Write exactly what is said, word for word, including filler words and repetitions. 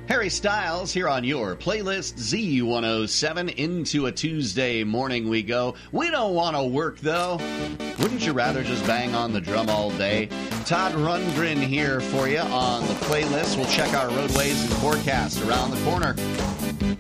Harry Styles here on your playlist Z one oh seven. Into a Tuesday morning we go. We don't want to work, though. Wouldn't you rather just bang on the drum all day? Todd Rundgren here for you on the playlist. We'll check our roadways and forecast around the corner.